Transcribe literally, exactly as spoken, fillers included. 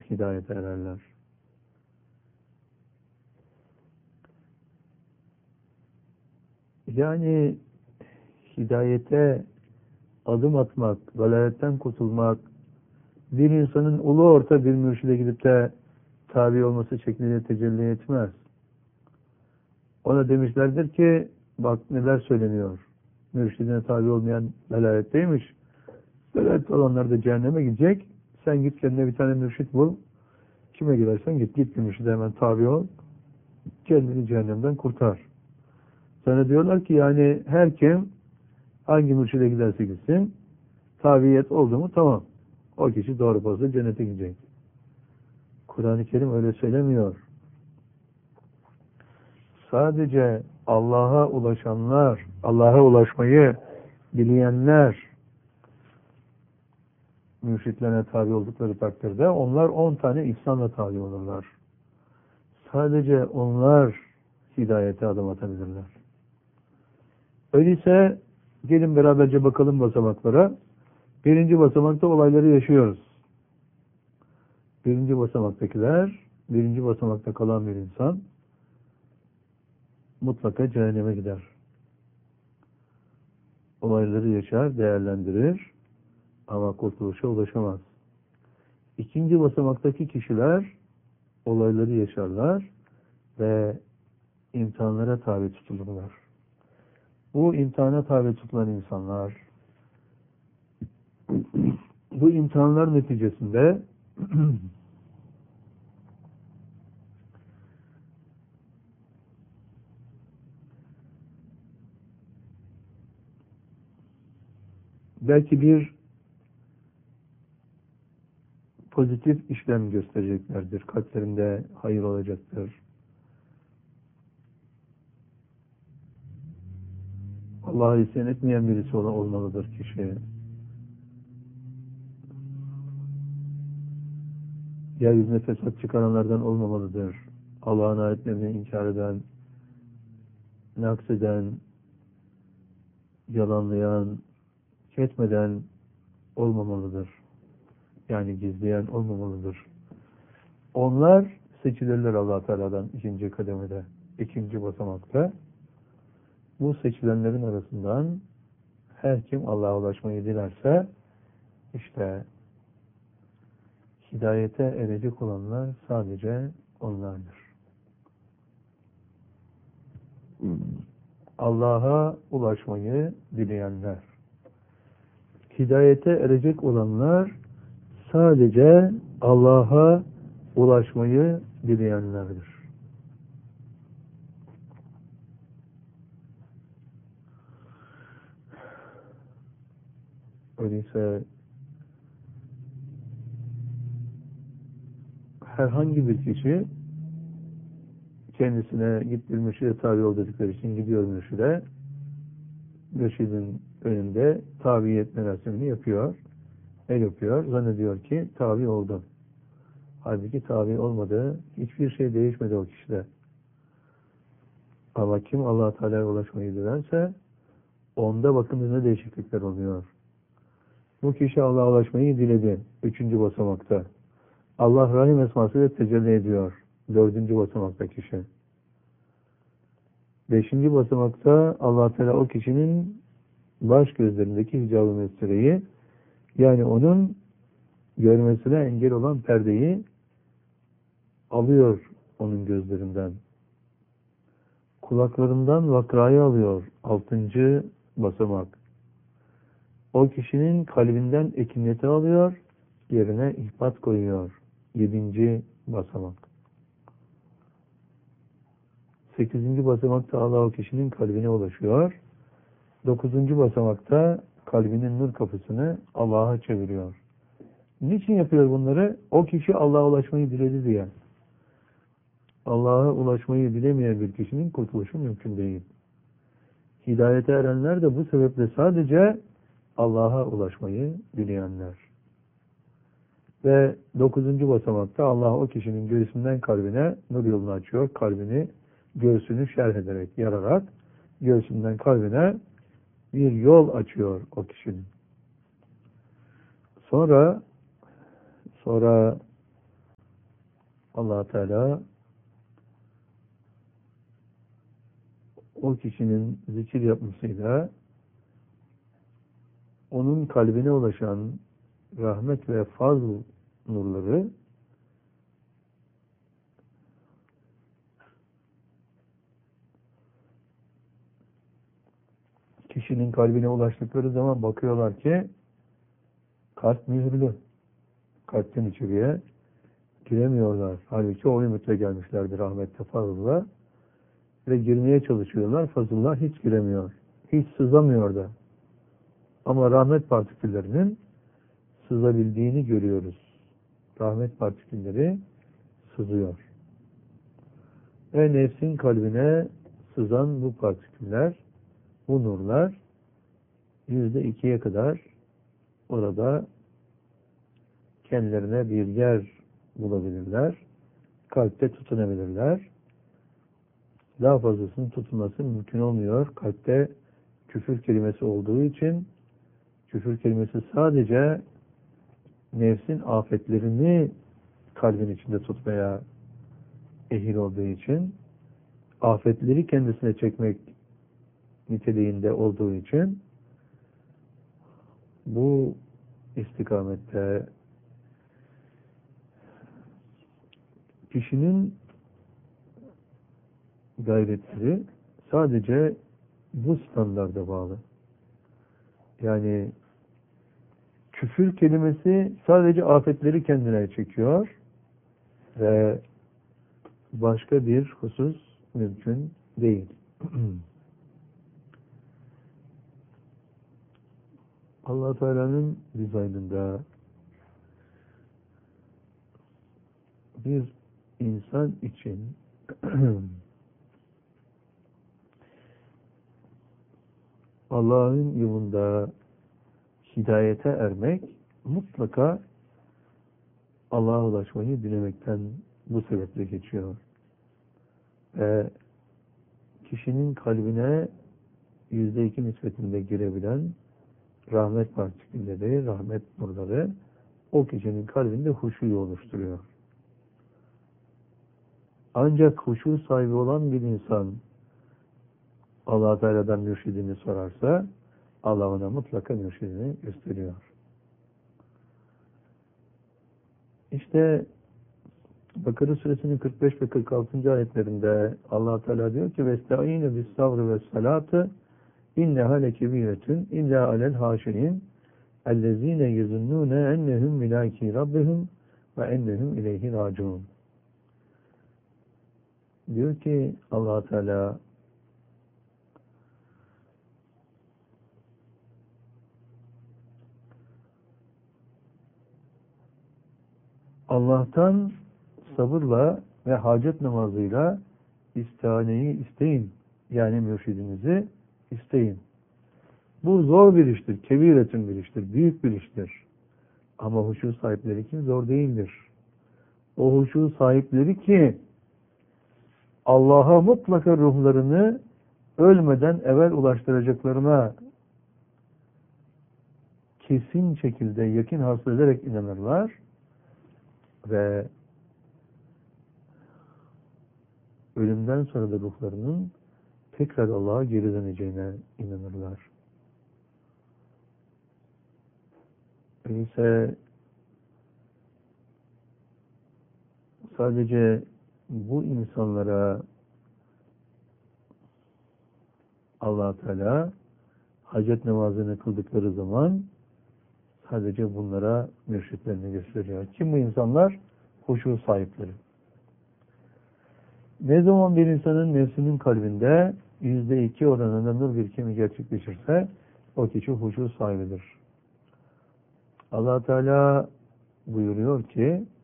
hidayete ererler. Yani hidayete adım atmak, velaletten kurtulmak, bir insanın ulu orta bir mürşide gidip de tabi olması şeklinde tecelli etmez. Ona demişlerdir ki, bak neler söyleniyor. Mürşidine tabi olmayan velaletteymiş. Velalet olanlar da cehenneme gidecek. Sen git kendine bir tane mürşit bul. Kime gidersen git, git bir mürşide hemen tabi ol. Kendini cehennemden kurtar. Sana diyorlar ki yani her kim hangi mürşide giderse gitsin, tabiyet oldu mu tamam. O kişi doğru pozda cennete gidecek. Kur'an-ı Kerim öyle söylemiyor. Sadece Allah'a ulaşanlar, Allah'a ulaşmayı bileyenler mürşitlerine tabi oldukları takdirde onlar on tane ihsanla tabi olurlar. Sadece onlar hidayete adım atabilirler. Öyleyse gelin beraberce bakalım basamaklara. Birinci basamakta olayları yaşıyoruz. Birinci basamaktakiler, birinci basamakta kalan bir insan mutlaka cehenneme gider. Olayları yaşar, değerlendirir ama kurtuluşa ulaşamaz. İkinci basamaktaki kişiler olayları yaşarlar ve imtihanlara tabi tutulurlar. Bu imtihana tabi tutulan insanlar bu imtihanlar neticesinde belki bir pozitif işlem göstereceklerdir. Kalplerinde hayır olacaktır. Allah'a isyan etmeyen birisi olmalıdır kişi. Yeryüzüne fesat çıkaranlardan olmamalıdır. Allah'ın ayetlerini inkar eden, nakseden, yalanlayan, ketmeden olmamalıdır. Yani gizleyen olmamalıdır. Onlar seçilirler Allah Teala'dan ikinci kademede, ikinci basamakta. Bu seçilenlerin arasından her kim Allah'a ulaşmayı dilerse işte hidayete erecek olanlar sadece onlardır. Allah'a ulaşmayı dileyenler. Hidayete erecek olanlar sadece Allah'a ulaşmayı dileyenlerdir. Öyleyse herhangi bir kişi kendisine git bir mürşide tabi ol dedikleri için gidiyor mürşide. Mürşidin önünde tabiyet merasimini yapıyor. El yapıyor. Zannediyor ki tabi oldu. Halbuki tabi olmadı. Hiçbir şey değişmedi o kişide. Ama kim Allah-u Teala'ya ulaşmayı dilerse onda bakın ne değişiklikler oluyor. Bu kişi Allah'a ulaşmayı diledi. Üçüncü basamakta. Allah Rahim esmasıyla tecelli ediyor. Dördüncü basamakta kişi. Beşinci basamakta Allah Teala o kişinin baş gözlerindeki hicab-ı mesreyi, yani onun görmesine engel olan perdeyi alıyor onun gözlerinden. Kulaklarından vakrayı alıyor. Altıncı basamak. O kişinin kalbinden ekiniyeti alıyor, yerine ihbat koyuyor. Yedinci basamak. Sekizinci basamakta Allah o kişinin kalbine ulaşıyor. Dokuzuncu basamakta kalbinin nur kapısını Allah'a çeviriyor. Niçin yapıyor bunları? O kişi Allah'a ulaşmayı diledi diye. Allah'a ulaşmayı dilemeyen bir kişinin kurtuluşu mümkün değil. Hidayete erenler de bu sebeple sadece Allah'a ulaşmayı dileyenler. Ve dokuzuncu basamakta Allah o kişinin göğsünden kalbine nur yolunu açıyor. Kalbini, göğsünü şerh ederek, yararak göğsünden kalbine bir yol açıyor o kişinin. Sonra sonra Allah Teala o kişinin zikir yapmasıyla onun kalbine ulaşan rahmet ve fazl nurları kişinin kalbine ulaştıkları zaman bakıyorlar ki kalp mühürlü. Kalpten içeriye giremiyorlar. Halbuki o ümitle gelmişlerdir rahmette, fazla ve girmeye çalışıyorlar. Fazıllah hiç giremiyor. Hiç sızamıyor da. Ama rahmet partiküllerinin sızabildiğini görüyoruz. Rahmet partikülleri sızıyor. Ve nefsin kalbine sızan bu partiküller, bu nurlar yüzde ikiye kadar orada kendilerine bir yer bulabilirler. Kalpte tutunabilirler. Daha fazlasının tutunması mümkün olmuyor. Kalpte küfür kelimesi olduğu için, küfür kelimesi sadece nefsin afetlerini kalbin içinde tutmaya ehil olduğu için, afetleri kendisine çekmek niteliğinde olduğu için bu istikamette kişinin gayretleri sadece bu standarda bağlı. Yani küfür kelimesi sadece afetleri kendine çekiyor ve başka bir husus mümkün değil. Allah Teala'nın dizaynında bir insan için Allah'ın yolunda hidayete ermek mutlaka Allah'a ulaşmayı dilemekten bu sebeple geçiyor. Ve kişinin kalbine yüzde iki nispetinde girebilen rahmet partikülleri, rahmet nurları o kişinin kalbinde huşuyu oluşturuyor. Ancak huşu sahibi olan bir insan Allah Teala'dan mürşidini sorarsa Allah ona mutlaka mürşidini gösteriyor. İşte Bakara suresinin kırk beş ve kırk altıncı ayetlerinde Allah Teala diyor ki vestaîne bis sabr ve salatı inneha lekebiretun illa alel haşirin ellezîne yezunnûne ennehum milâki rabbihum ve ennehum ileyhi râciûn. Diyor ki Allah Teala Allah'tan sabırla ve hacet namazıyla istihaneyi isteyin. Yani mürşidinizi isteyin. Bu zor bir iştir. Kebiretün bir iştir. Büyük bir iştir. Ama huşu sahipleri kim? Zor değildir. O huşu sahipleri ki Allah'a mutlaka ruhlarını ölmeden evvel ulaştıracaklarına kesin şekilde yakin hasıl ederek inanırlar ve ölümden sonra da ruhlarının tekrar Allah'a geri döneceğine inanırlar. Öyleyse sadece bu insanlara Allah Teala hacet namazını kıldıkları zaman sadece bunlara mürşitlerini gösteriyor. Kim bu insanlar? Huşu sahipleri. Ne zaman bir insanın nefsinin kalbinde yüzde iki oranında nur birikimi gerçekleşirse o kişi huşu sahibidir. Allah Teala buyuruyor ki